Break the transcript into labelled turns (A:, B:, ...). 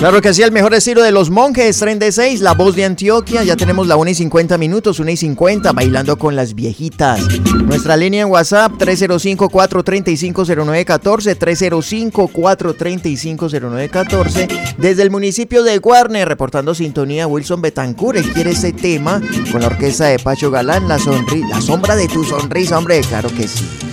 A: Claro que sí, el mejor estilo de Los Monjes, Tren de 6, La Voz de Antioquia. Ya tenemos la 1:50 minutos, 1:50, bailando con las viejitas. Nuestra línea en WhatsApp, 305-435-0914, 305-435-0914. Desde el municipio de Guarne, reportando sintonía, Wilson Betancur. Él quiere ese tema con la orquesta de Pacho Galán, la sombra de tu sonrisa, hombre, claro que sí.